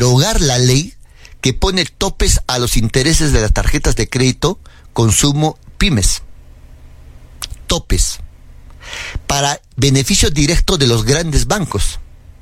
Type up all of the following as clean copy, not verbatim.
derogar la ley que pone topes a los intereses de las tarjetas de crédito consumo pymes. Topes. Para beneficio directo de los grandes bancos.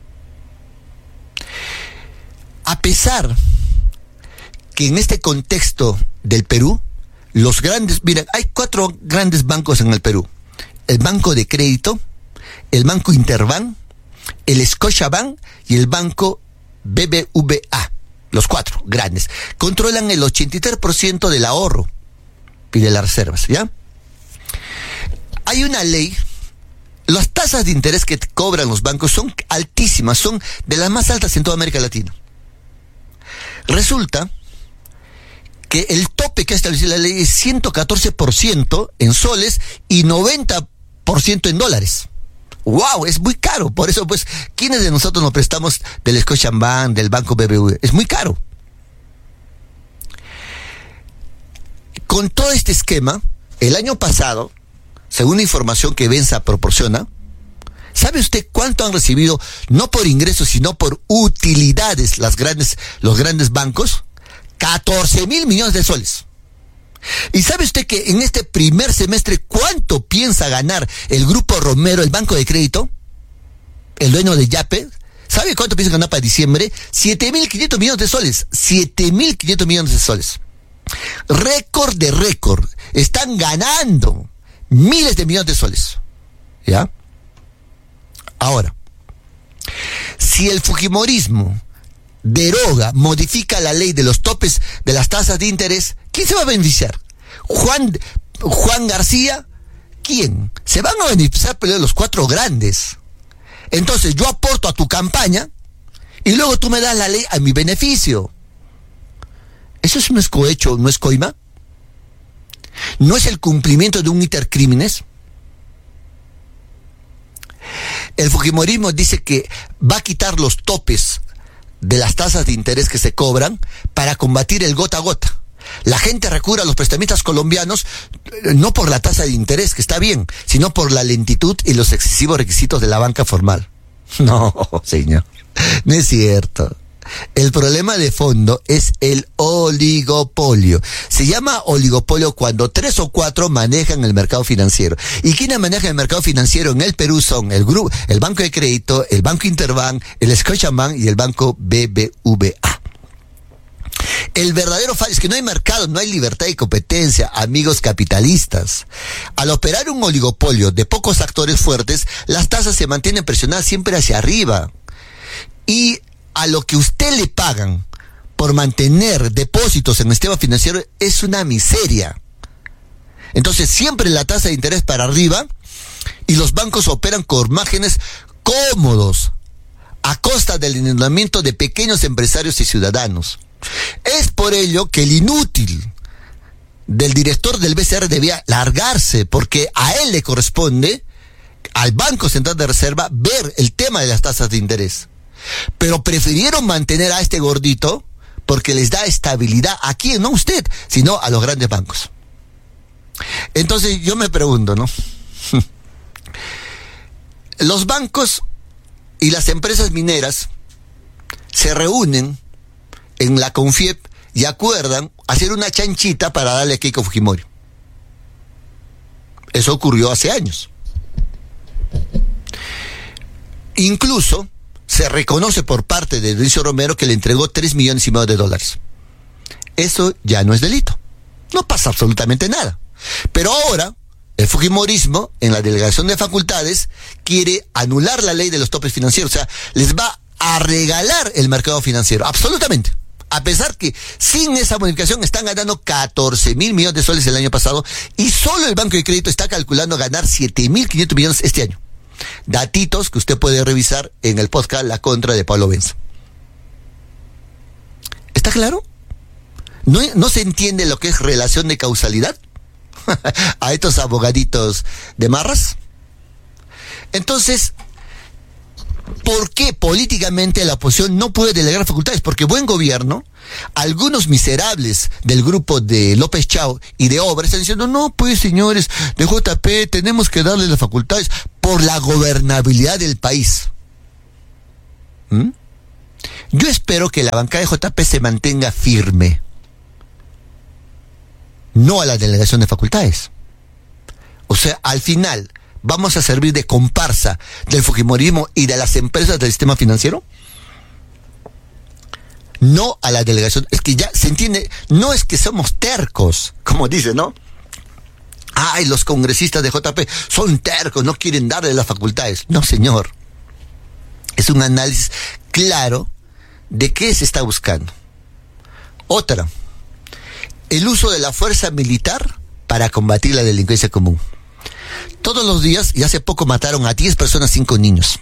A pesar que en este contexto del Perú, miren, hay 4 grandes bancos en el Perú. El Banco de Crédito, el Banco Interbank, el Scotiabank y el Banco BBVA. Los 4 grandes. Controlan el 83% del ahorro y de las reservas, ¿ya? Hay una ley. Las tasas de interés que cobran los bancos son altísimas, son de las más altas en toda América Latina. Resulta que el tope que ha establecido la ley es 114% en soles y 90% en dólares. ¡Wow! Es muy caro. Por eso, pues, ¿quiénes de nosotros nos prestamos del Scotiabank, del Banco BBVA? Es muy caro. Con todo este esquema, el año pasado, según la información que Benza proporciona, ¿sabe usted cuánto han recibido, no por ingresos, sino por utilidades los grandes bancos? 14,000 millones de soles. ¿Y sabe usted que en este primer semestre cuánto piensa ganar el Grupo Romero, el Banco de Crédito, el dueño de Yape? ¿Sabe cuánto piensa ganar para diciembre? 7,500 millones de soles. 7,500 millones de soles. Récord de récord. Están ganando miles de millones de soles. ¿Ya? Ahora, si el fujimorismo deroga, modifica la ley de los topes de las tasas de interés, ¿quién se va a beneficiar? Juan García, ¿quién? Se van a beneficiar pero los 4 grandes. Entonces yo aporto a tu campaña y luego tú me das la ley a mi beneficio. ¿Eso no es cohecho, no es coima? ¿No es el cumplimiento de un iter criminis? El fujimorismo dice que va a quitar los topes de las tasas de interés que se cobran para combatir el gota a gota. La gente recurre a los prestamistas colombianos no por la tasa de interés, que está bien, sino por la lentitud y los excesivos requisitos de la banca formal. No, señor, no es cierto. El problema de fondo es el oligopolio. Se llama oligopolio cuando 3 o 4 manejan el mercado financiero. ¿Y quiénes manejan el mercado financiero en el Perú? Son el Banco de Crédito, el Banco Interbank, el Scotiabank y el Banco BBVA. El verdadero fallo es que no hay mercado, no hay libertad y competencia, amigos capitalistas. Al operar un oligopolio de pocos actores fuertes, las tasas se mantienen presionadas siempre hacia arriba. Y a lo que usted le pagan por mantener depósitos en el sistema financiero es una miseria. Entonces siempre la tasa de interés para arriba y los bancos operan con márgenes cómodos a costa del endeudamiento de pequeños empresarios y ciudadanos. Es por ello que el inútil del director del BCR debía largarse, porque a él le corresponde, al Banco Central de Reserva, ver el tema de las tasas de interés. Pero prefirieron mantener a este gordito porque les da estabilidad. ¿A quién? No a usted, sino a los grandes bancos. Entonces yo me pregunto, ¿no? Los bancos y las empresas mineras se reúnen en la CONFIEP y acuerdan hacer una chanchita para darle a Keiko Fujimori. Eso ocurrió hace años. Incluso se reconoce por parte de Dionisio Romero que le entregó $3,5 millones. Eso ya no es delito. No pasa absolutamente nada. Pero ahora, el fujimorismo, en la delegación de facultades, quiere anular la ley de los topes financieros. O sea, les va a regalar el mercado financiero. Absolutamente. A pesar que sin esa modificación están ganando 14,000 millones de soles el año pasado y solo el Banco de Crédito está calculando ganar 7,500 millones este año. Datitos que usted puede revisar en el podcast La Contra de Pablo Benza. ¿Está claro? ¿No se entiende lo que es relación de causalidad? A estos abogaditos de marras. Entonces, ¿por qué políticamente la oposición no puede delegar facultades? Porque buen gobierno, algunos miserables del grupo de López Chao y de Obra están diciendo, no, pues señores de JP, tenemos que darle las facultades por la gobernabilidad del país. Yo espero que la bancada de JP se mantenga firme, no a la delegación de facultades. O sea, al final, ¿vamos a servir de comparsa del fujimorismo y de las empresas del sistema financiero? No a la delegación. Es que ya se entiende, no es que somos tercos, como dice, ¿no? Ay, los congresistas de JP son tercos, no quieren darle las facultades. No, señor. Es un análisis claro de qué se está buscando. Otra, el uso de la fuerza militar para combatir la delincuencia común. Todos los días, y hace poco mataron a 10 personas, 5 niños.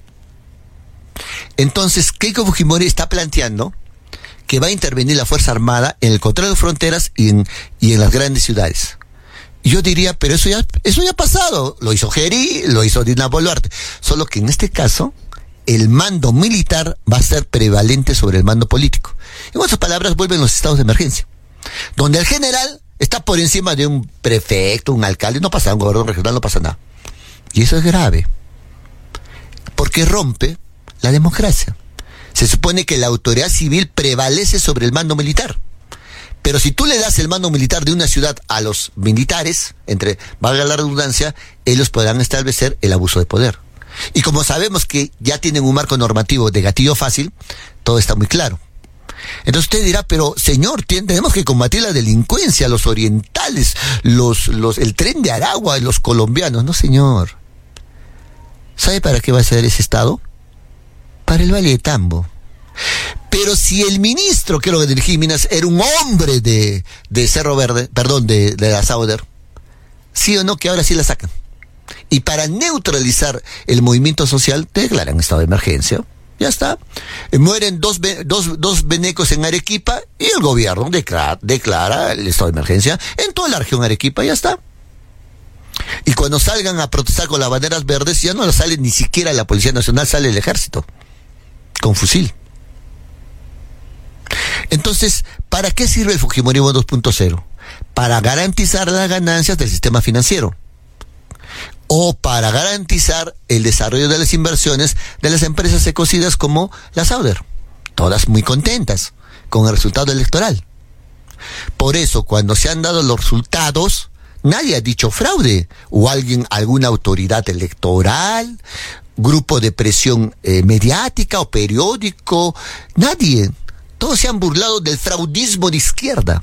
Entonces, Keiko Fujimori está planteando que va a intervenir la Fuerza Armada en el control de fronteras y en las grandes ciudades. Y yo diría, pero eso ya ha pasado. Lo hizo Geri, lo hizo Dina Boluarte. Solo que en este caso, el mando militar va a ser prevalente sobre el mando político. En otras palabras, vuelven los estados de emergencia, donde el general está por encima de un prefecto, un alcalde, no pasa, un gobernador regional, no pasa nada. Y eso es grave, porque rompe la democracia. Se supone que la autoridad civil prevalece sobre el mando militar. Pero si tú le das el mando militar de una ciudad a los militares, valga la redundancia, ellos podrán establecer el abuso de poder. Y como sabemos que ya tienen un marco normativo de gatillo fácil, todo está muy claro. Entonces usted dirá, pero señor, tenemos que combatir la delincuencia, los orientales, el Tren de Aragua, los colombianos. No, señor. ¿Sabe para qué va a ser ese Estado? Para el Valle de Tambo. Pero si el ministro, que lo que dirigía Minas, era un hombre de Cerro Verde, perdón, de la Sauder, sí o no, que ahora sí la sacan. Y para neutralizar el movimiento social, declaran estado de emergencia. Ya está. Mueren dos venecos en Arequipa y el gobierno declara el estado de emergencia en toda la región Arequipa, ya está. Y cuando salgan a protestar con las banderas verdes, ya no sale ni siquiera la Policía Nacional, sale el ejército, con fusil. Entonces, ¿para qué sirve el Fujimorismo 2.0? Para garantizar las ganancias del sistema financiero, o para garantizar el desarrollo de las inversiones de las empresas ecocidas como la Sauder, todas muy contentas con el resultado electoral. Por eso, cuando se han dado los resultados, nadie ha dicho fraude, o alguna autoridad electoral, grupo de presión mediática o periódico, nadie. Todos se han burlado del fraudismo de izquierda.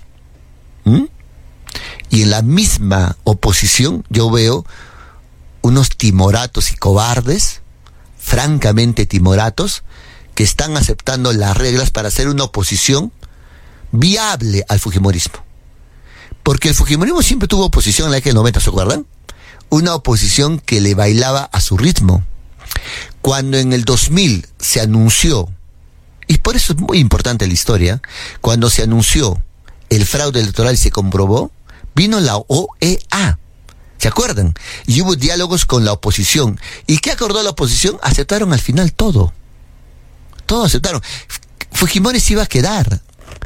Y en la misma oposición yo veo unos timoratos y cobardes, francamente timoratos, que están aceptando las reglas para hacer una oposición viable al fujimorismo. Porque el fujimorismo siempre tuvo oposición en la década del 90, ¿se acuerdan? Una oposición que le bailaba a su ritmo. Cuando en el 2000 se anunció, y por eso es muy importante la historia, cuando se anunció el fraude electoral y se comprobó, vino la OEA. ¿Se acuerdan? Y hubo diálogos con la oposición. ¿Y qué acordó la oposición? Aceptaron al final todo. Todo aceptaron. Fujimori se iba a quedar.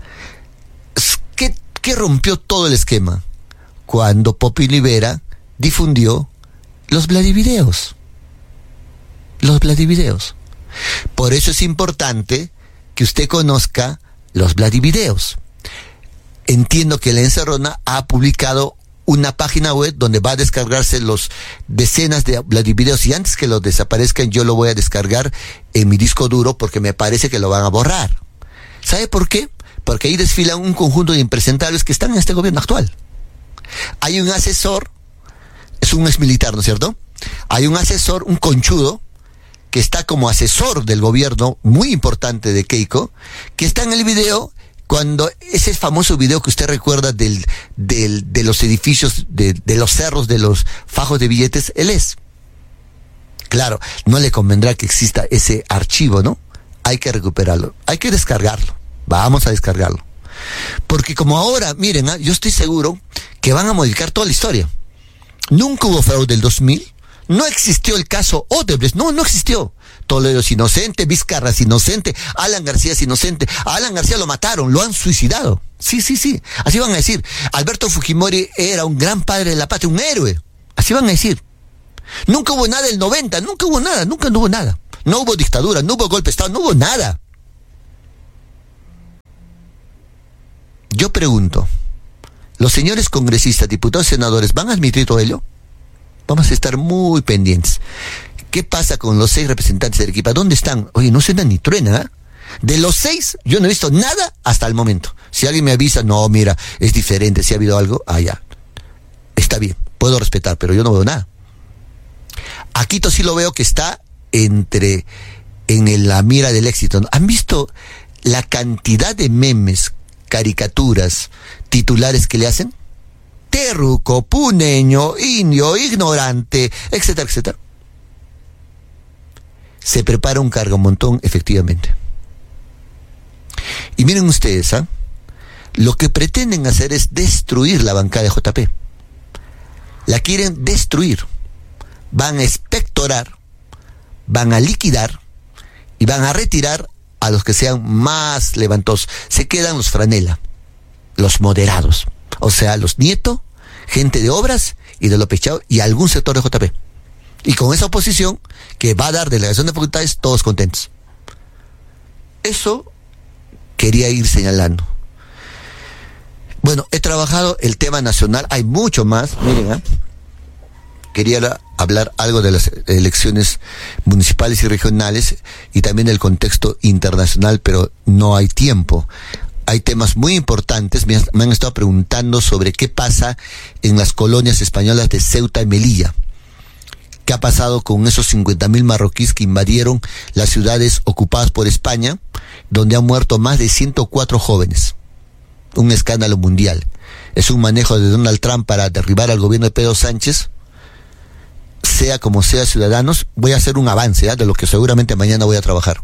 ¿Qué rompió todo el esquema? Cuando Popi Libera difundió los Vladivideos. Los Vladivideos. Por eso es importante que usted conozca los Vladivideos. Entiendo que la Encerrona ha publicado una página web donde va a descargarse los decenas de Vladivideos, y antes que los desaparezcan yo lo voy a descargar en mi disco duro porque me parece que lo van a borrar. ¿Sabe por qué? Porque ahí desfilan un conjunto de impresentables que están en este gobierno actual. Hay un asesor, es un exmilitar, ¿no es cierto? Hay un asesor, un conchudo, que está como asesor del gobierno muy importante de Keiko, que está en el video. Cuando ese famoso video que usted recuerda de los edificios, de los cerros, de los fajos de billetes, él es. Claro, no le convendrá que exista ese archivo, ¿no? Hay que recuperarlo, hay que descargarlo. Vamos a descargarlo. Porque como ahora, miren, yo estoy seguro que van a modificar toda la historia. Nunca hubo fraude del 2000. No existió el caso Odebrecht, no existió. Toledo es inocente, Vizcarra es inocente, Alan García es inocente. A Alan García lo mataron, lo han suicidado. Sí, así van a decir. Alberto Fujimori era un gran padre de la patria, un héroe. Así van a decir. Nunca hubo nada del 90, nunca hubo nada. No hubo dictadura, no hubo golpe de Estado, no hubo nada. Yo pregunto, ¿los señores congresistas, diputados, senadores van a admitir todo ello? Vamos a estar muy pendientes. ¿Qué pasa con los 6 representantes de Arequipa? ¿Dónde están? Oye, no suena ni truena, ¿eh? De los 6, yo no he visto nada hasta el momento. Si alguien me avisa, no, mira, es diferente, si ha habido algo, ya. Está bien, puedo respetar, pero yo no veo nada. A Quito sí lo veo que está en la mira del éxito. ¿Han visto la cantidad de memes, caricaturas, titulares que le hacen? Terruco, puneño, indio, ignorante, etcétera, etcétera. Se prepara un cargamontón, efectivamente. Y miren ustedes, lo que pretenden hacer es destruir la bancada de JP. La quieren destruir. Van a expectorar, van a liquidar y van a retirar a los que sean más levantosos. Se quedan los franela, los moderados, o sea, los Nieto, gente de obras y de López Chao y algún sector de JP. Y con esa oposición que va a dar delegación de facultades, todos contentos. Eso quería ir señalando. Bueno, he trabajado el tema nacional, hay mucho más, miren, quería hablar algo de las elecciones municipales y regionales y también del contexto internacional, pero no hay tiempo. Hay temas muy importantes, me han estado preguntando sobre qué pasa en las colonias españolas de Ceuta y Melilla. ¿Qué ha pasado con esos 50.000 marroquíes que invadieron las ciudades ocupadas por España, donde han muerto más de 104 jóvenes? Un escándalo mundial. Es un manejo de Donald Trump para derribar al gobierno de Pedro Sánchez. Sea como sea, ciudadanos, voy a hacer un avance de lo que seguramente mañana voy a trabajar.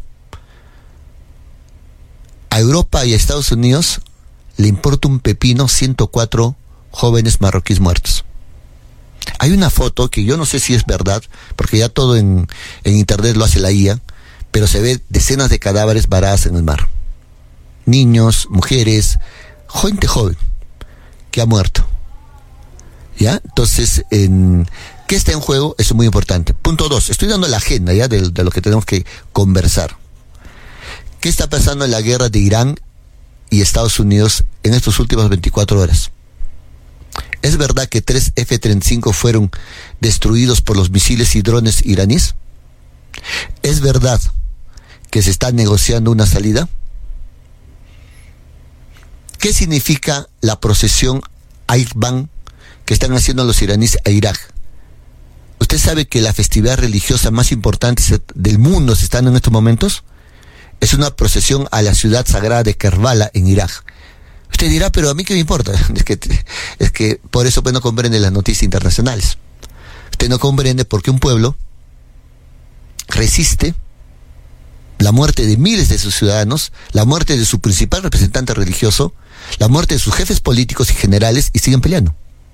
A Europa y a Estados Unidos le importa un pepino 104 jóvenes marroquíes muertos. Hay una foto que yo no sé si es verdad, porque ya todo en internet lo hace la IA, pero se ve decenas de cadáveres varadas en el mar. Niños, mujeres, gente joven que ha muerto. ¿Ya? Entonces, ¿qué está en juego? Eso es muy importante. Punto 2, estoy dando la agenda ya de lo que tenemos que conversar. ¿Qué está pasando en la guerra de Irán y Estados Unidos en estas últimas 24 horas? ¿Es verdad que 3 F-35 fueron destruidos por los misiles y drones iraníes? ¿Es verdad que se está negociando una salida? ¿Qué significa la procesión Airbang que están haciendo los iraníes a Irak? ¿Usted sabe que la festividad religiosa más importante del mundo se está en estos momentos? Es una procesión a la ciudad sagrada de Kerbala en Irak. Usted dirá, pero a mí qué me importa. Es que por eso pues no comprende las noticias internacionales. Usted no comprende por qué un pueblo resiste la muerte de miles de sus ciudadanos, la muerte de su principal representante religioso, la muerte de sus jefes políticos y generales, y siguen peleando.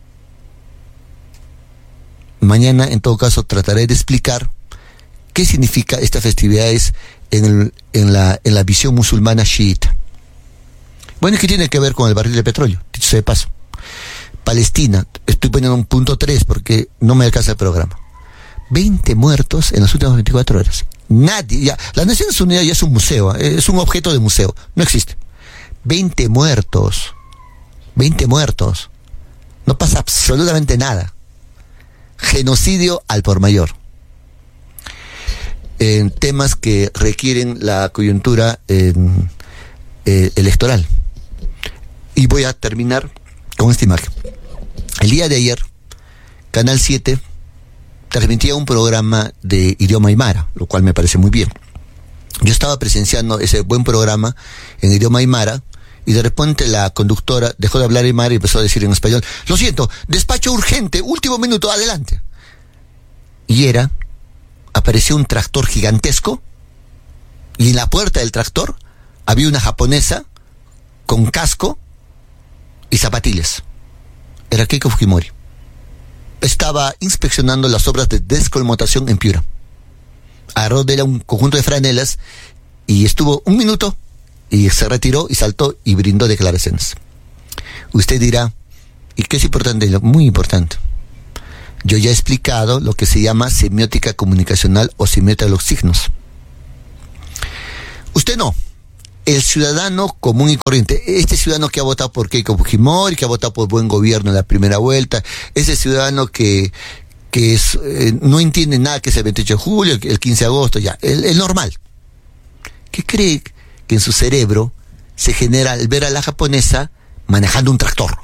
Mañana, en todo caso, trataré de explicar qué significa estas festividades en la visión musulmana chiita. Bueno, ¿qué tiene que ver con el barril de petróleo? Dicho sea de paso. Palestina, estoy poniendo un punto 3 porque no me alcanza el programa. 20 muertos en las últimas 24 horas. Nadie, ya, las Naciones Unidas ya es un museo, es un objeto de museo, no existe. 20 muertos. 20 muertos. No pasa absolutamente nada. Genocidio al por mayor. En temas que requieren la coyuntura electoral. Y voy a terminar con esta imagen. El día de ayer, Canal 7 transmitía un programa de idioma aymara, lo cual me parece muy bien. Yo estaba presenciando ese buen programa en idioma aymara y de repente la conductora dejó de hablar aymara y empezó a decir en español: lo siento, despacho urgente, último minuto, adelante. Y apareció un tractor gigantesco y en la puerta del tractor había una japonesa con casco y zapatillas. Era Keiko Fujimori. Estaba inspeccionando las obras de descolmatación en Piura. Agarró de ella un conjunto de franelas y estuvo un minuto y se retiró y saltó y brindó declaraciones. Usted dirá, ¿y qué es importante? Muy importante. Yo ya he explicado lo que se llama semiótica comunicacional o semiótica de los signos. Usted no. el ciudadano común y corriente, este ciudadano que ha votado por Keiko Fujimori, que ha votado por buen gobierno en la primera vuelta, ese ciudadano que no entiende nada que es el 28 de julio, el 15 de agosto, ya, el normal. ¿Qué cree que en su cerebro se genera al ver a la japonesa manejando un tractor?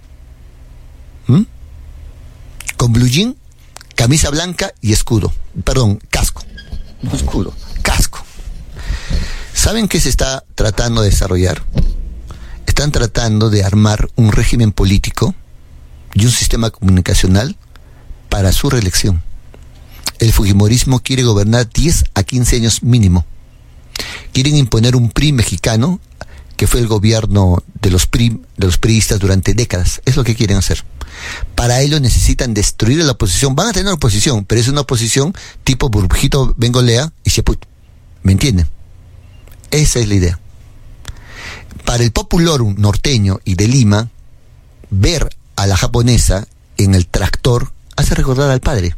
Con blue jean, camisa blanca y escudo. Perdón, casco. No escudo, casco. ¿Saben qué se está tratando de desarrollar? Están tratando de armar un régimen político y un sistema comunicacional para su reelección. El fujimorismo quiere gobernar 10 a 15 años mínimo. Quieren imponer un PRI mexicano, que fue el gobierno de los priistas durante décadas. Es lo que quieren hacer. Para ello necesitan destruir a la oposición. Van a tener oposición, pero es una oposición tipo Burbujito Bengolea y Cheput. ¿Me entienden? Esa es la idea. Para el populorum norteño y de Lima, ver a la japonesa en el tractor hace recordar al padre.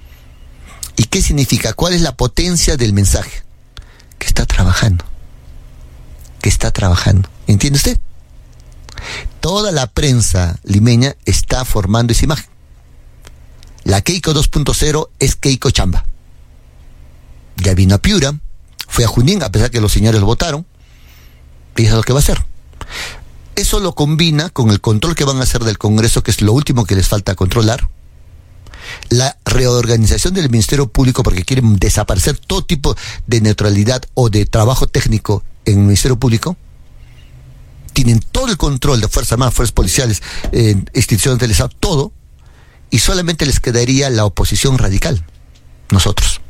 ¿Y qué significa? ¿Cuál es la potencia del mensaje? Que está trabajando. Que está trabajando. ¿Entiende usted? Toda la prensa limeña está formando esa imagen. La Keiko 2.0 es Keiko Chamba. Ya vino a Piura, fue a Junín, a pesar que los señores lo votaron, y eso es lo que va a hacer. Eso lo combina con el control que van a hacer del Congreso, que es lo último que les falta controlar. La reorganización del Ministerio Público, porque quieren desaparecer todo tipo de neutralidad o de trabajo técnico en el Ministerio Público. Tienen todo el control de Fuerzas Armadas, Fuerzas Policiales, instituciones del Estado, todo, y solamente les quedaría la oposición radical, nosotros.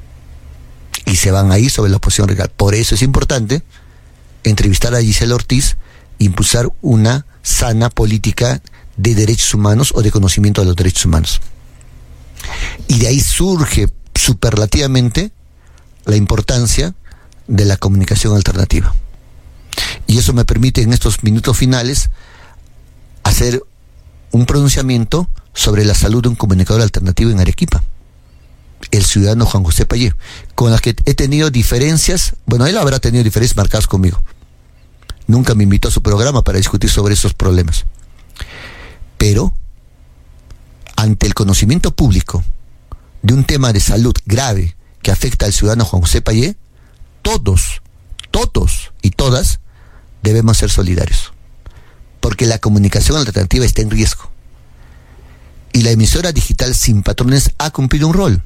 Y se van a ir sobre la oposición radical. Por eso es importante entrevistar a Gisela Ortiz, impulsar una sana política de derechos humanos o de conocimiento de los derechos humanos. Y de ahí surge superlativamente la importancia de la comunicación alternativa. Y eso me permite en estos minutos finales hacer un pronunciamiento sobre la salud de un comunicador alternativo en Arequipa, el ciudadano Juan José Payé, con el que he tenido diferencias. Bueno, él habrá tenido diferencias marcadas conmigo. Nunca me invitó a su programa para discutir sobre esos problemas. Pero, ante el conocimiento público de un tema de salud grave que afecta al ciudadano Juan José Payé, todos y todas debemos ser solidarios, porque la comunicación alternativa está en riesgo y la emisora digital Sin Patrones ha cumplido un rol,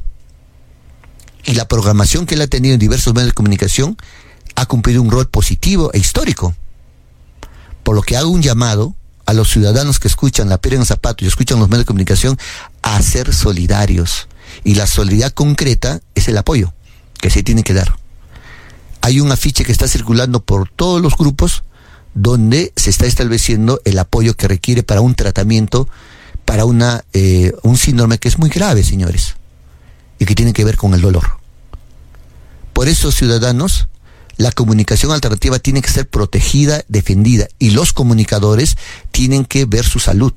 y la programación que él ha tenido en diversos medios de comunicación ha cumplido un rol positivo e histórico, por lo que hago un llamado a los ciudadanos que escuchan La Piedra en el Zapato y escuchan los medios de comunicación a ser solidarios, y la solidaridad concreta es el apoyo que se tiene que dar. Hay un afiche que está circulando por todos los grupos donde se está estableciendo el apoyo que requiere para un tratamiento, para un síndrome que es muy grave, señores, y que tiene que ver con el dolor. Por eso, ciudadanos, la comunicación alternativa tiene que ser protegida, defendida, y los comunicadores tienen que ver su salud.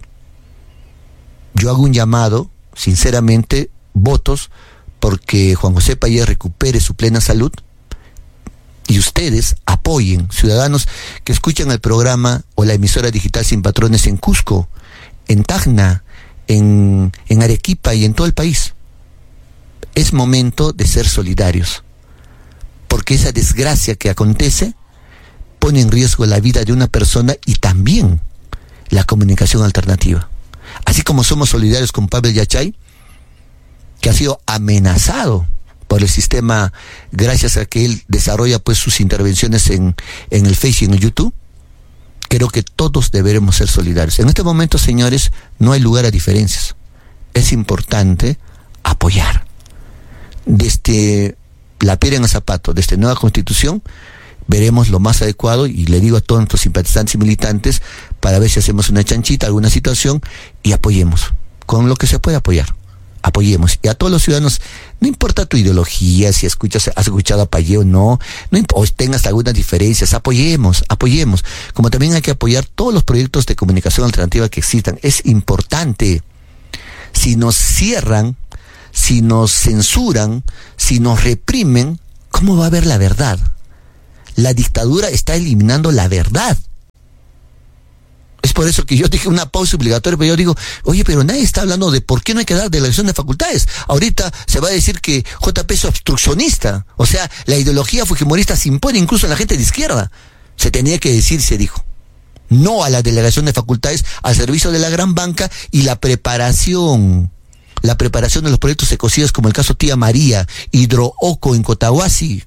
Yo hago un llamado, sinceramente, votos porque Juan José Payé recupere su plena salud. Y ustedes apoyen, ciudadanos que escuchan el programa o la emisora digital Sin Patrones en Cusco, en Tacna, en Arequipa y en todo el país. Es momento de ser solidarios, porque esa desgracia que acontece pone en riesgo la vida de una persona y también la comunicación alternativa. Así como somos solidarios con Pavel Yachay, que ha sido amenazado por el sistema, gracias a que él desarrolla pues sus intervenciones en el Facebook y en el YouTube. Creo que todos deberemos ser solidarios. En este momento, señores, no hay lugar a diferencias. Es importante apoyar. Desde La Piedra en el Zapato, desde Nueva Constitución, veremos lo más adecuado, y le digo a todos nuestros simpatizantes y militantes, para ver si hacemos una chanchita, alguna situación, y apoyemos, con lo que se puede apoyar. Apoyemos. Y a todos los ciudadanos, no importa tu ideología, si has escuchado a Payé o no, o tengas algunas diferencias, apoyemos. Como también hay que apoyar todos los proyectos de comunicación alternativa que existan. Es importante. Si nos cierran, si nos censuran, si nos reprimen, ¿cómo va a haber la verdad? La dictadura está eliminando la verdad. Es por eso que yo dije una pausa obligatoria, pero yo digo, oye, pero nadie está hablando de por qué no hay que dar delegación de facultades. Ahorita se va a decir que JP es obstruccionista. O sea, la ideología fujimorista se impone incluso a la gente de izquierda. Se tenía que decir, se dijo. No a la delegación de facultades al servicio de la gran banca y la preparación de los proyectos ecocidas como el caso Tía María, Hidrooco en Cotahuasi.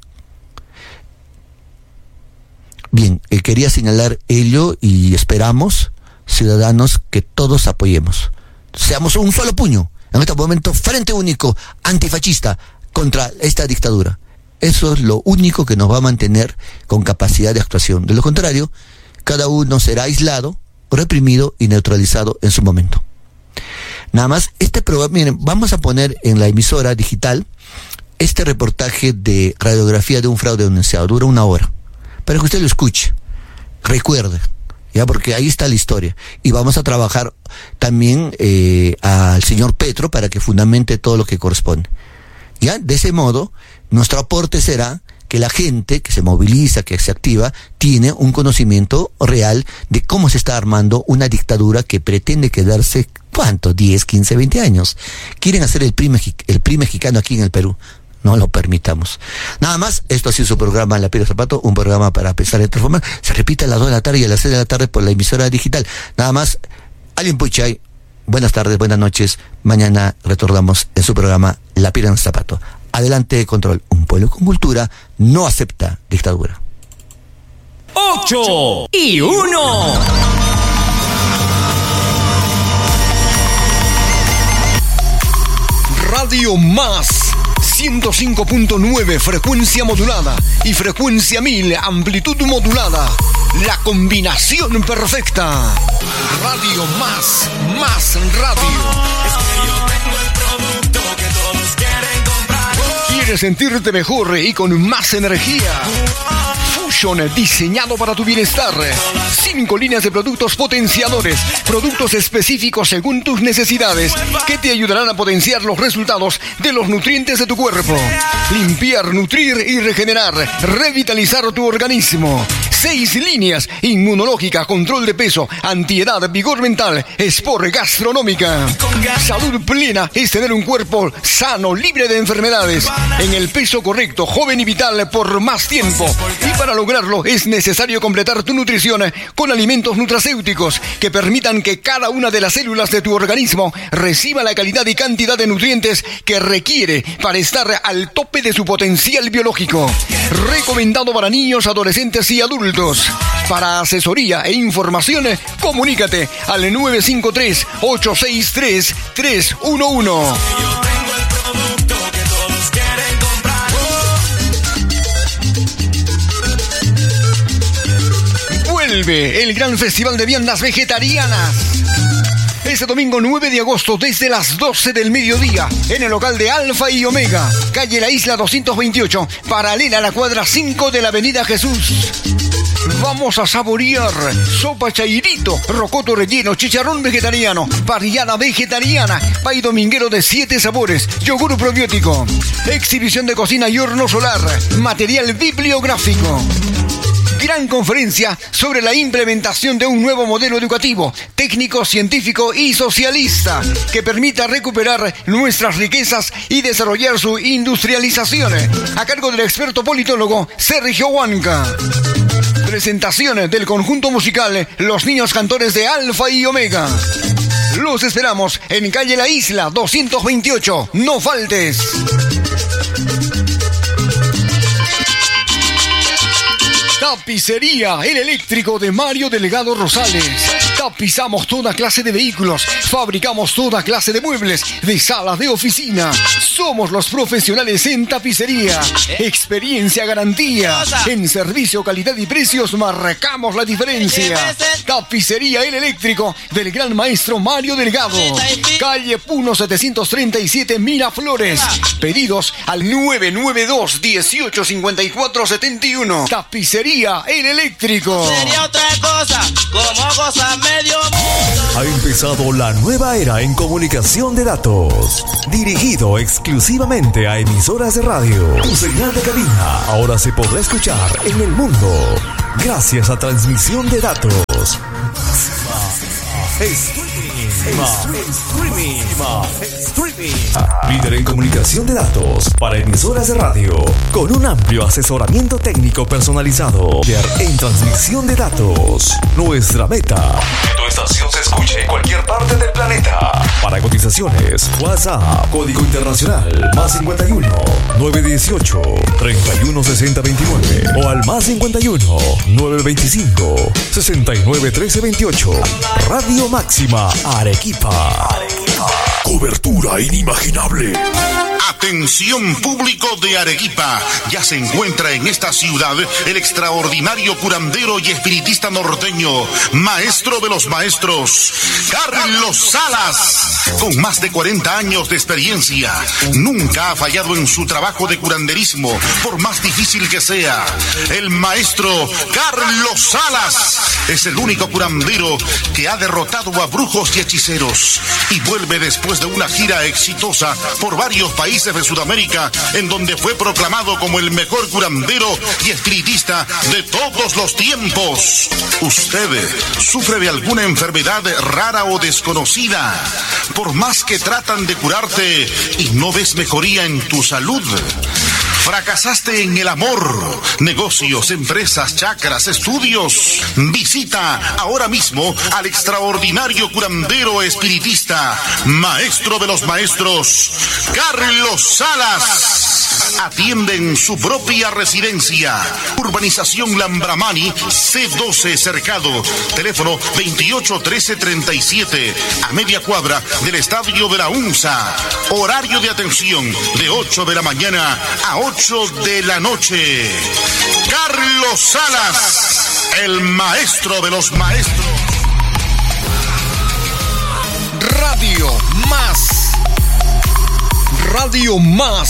Bien, quería señalar ello y esperamos, ciudadanos, que todos apoyemos. Seamos un solo puño, en este momento, frente único, antifascista, contra esta dictadura. Eso es lo único que nos va a mantener con capacidad de actuación. De lo contrario, cada uno será aislado, reprimido y neutralizado en su momento. Nada más, este programa, miren, vamos a poner en la emisora digital este reportaje de radiografía de un fraude denunciado, dura 1 hora. Para que usted lo escuche, recuerde, ya, porque ahí está la historia. Y vamos a trabajar también al señor Petro para que fundamente todo lo que corresponde. Ya, de ese modo, nuestro aporte será que la gente que se moviliza, que se activa, tiene un conocimiento real de cómo se está armando una dictadura que pretende quedarse, ¿cuánto? 10, 15, 20 años. Quieren hacer el PRI mexicano aquí en el Perú. No lo permitamos. Nada más, esto ha sido su programa La Piedra Zapato, un programa para pensar y transformar. Se repite a las 2 de la tarde y a las 6 de la tarde por la emisora digital. Nada más, Alien Puchay, buenas tardes, buenas noches. Mañana retornamos en su programa La Piedra Zapato. Adelante, control. Un pueblo con cultura no acepta dictadura. 8 y 1. Radio Más 105.9 frecuencia modulada y frecuencia 1000 amplitud modulada. La combinación perfecta. Radio Más radio. Es que yo tengo el producto que todos quieren comprar. ¿Quieres sentirte mejor y con más energía? Fusion, diseñado para tu bienestar. 5 líneas de productos potenciadores, productos específicos según tus necesidades, que te ayudarán a potenciar los resultados de los nutrientes de tu cuerpo. Limpiar, nutrir y regenerar, revitalizar tu organismo. 6 líneas: inmunológica, control de peso, antiedad, vigor mental, sport, gastronómica. Salud plena es tener un cuerpo sano, libre de enfermedades, en el peso correcto, joven y vital por más tiempo. Y para lograrlo es necesario completar tu nutrición con alimentos nutracéuticos que permitan que cada una de las células de tu organismo reciba la calidad y cantidad de nutrientes que requiere para estar al tope de su potencial biológico. Recomendado para niños, adolescentes y adultos. Para asesoría e información, comunícate al 953-863-311. Vuelve el gran festival de viandas vegetarianas. Este domingo 9 de agosto desde las 12 del mediodía en el local de Alfa y Omega, calle La Isla 228, paralela a la cuadra 5 de la Avenida Jesús. Vamos a saborear sopa chairito, rocoto relleno, chicharrón vegetariano, parrillada vegetariana, pay dominguero de 7 sabores, yogur probiótico, exhibición de cocina y horno solar, material bibliográfico. Gran conferencia sobre la implementación de un nuevo modelo educativo, técnico, científico y socialista que permita recuperar nuestras riquezas y desarrollar su industrialización, a cargo del experto politólogo Sergio Huanca. Presentación del conjunto musical Los Niños Cantores de Alfa y Omega. Los esperamos en calle La Isla 228. No faltes. Tapicería El Eléctrico de Mario Delgado Rosales. Tapizamos toda clase de vehículos, fabricamos toda clase de muebles, de salas de oficina. Somos los profesionales en tapicería. Experiencia, garantía. En servicio, calidad y precios marcamos la diferencia. Tapicería El Eléctrico del gran maestro Mario Delgado. Calle Puno 737 Miraflores. Pedidos al 992-1854-71. Tapicería El Eléctrico. Sería otra cosa, como cosa medio mundo. empezado la nueva era en comunicación de datos, dirigido exclusivamente a emisoras de radio. Tu señal de cabina ahora se podrá escuchar en el mundo gracias a transmisión de datos. Líder en comunicación de datos para emisoras de radio, con un amplio asesoramiento técnico personalizado. Líder en transmisión de datos. Nuestra meta: que tu estación se escuche en cualquier parte del planeta. Para cotizaciones, WhatsApp, código internacional, +51 918 316029 o al +51 925 691328. Radio Máxima Arequipa. Cobertura inimaginable. Atención público de Arequipa, ya se encuentra en esta ciudad el extraordinario curandero y espiritista norteño, maestro de los maestros, Carlos Salas. Con más de 40 años de experiencia, nunca ha fallado en su trabajo de curanderismo, por más difícil que sea. El maestro Carlos Salas es el único curandero que ha derrotado a brujos y hechiceros y vuelve después de una gira exitosa por varios países de Sudamérica, en donde fue proclamado como el mejor curandero y espiritista de todos los tiempos. ¿Usted sufre de alguna enfermedad rara o desconocida? Por más que tratan de curarte y no ves mejoría en tu salud. ¿Fracasaste en el amor, negocios, empresas, chakras, estudios? Visita ahora mismo al extraordinario curandero espiritista, maestro de los maestros, Carlos Salas. Atiende en su propia residencia. Urbanización Lambramani, C12 Cercado. Teléfono 281337, a media cuadra del estadio de la UNSA. Horario de atención de 8 de la mañana a 8 de la noche. Carlos Salas, el maestro de los maestros. Radio Más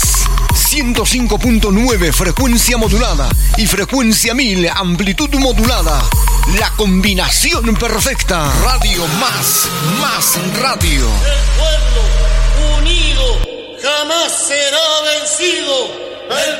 105.9 frecuencia modulada y frecuencia 1000 amplitud modulada. La combinación perfecta. Radio Más radio. El pueblo unido jamás será vencido.